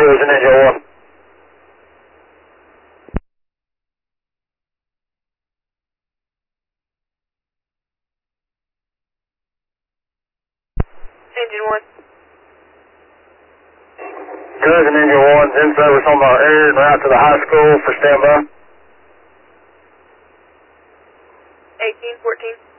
Cousin Engine 1. Engine 1. Cousin Engine 1's in service on the air and route to the high school for standby. 1814.